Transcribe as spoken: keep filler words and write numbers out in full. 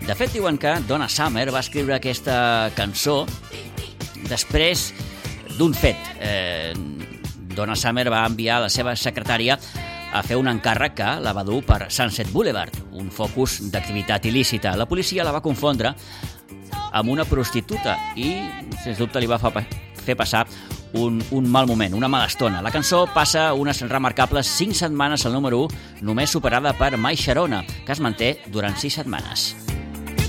De fet, diuen que Donna Summer va escriure aquesta cançó després d'un fet. Eh, Donna Summer va enviar la seva secretària a fer un encàrrec que la va dur per Sunset Boulevard, un focus d'activitat il·lícita. La policia la va confondre amb una prostituta i, sens dubte, li va fer passar un, un mal moment, una mala estona. La cançó passa unes remarcables cinc setmanes al número u, només superada per My Sharona, que es manté durant sis setmanes.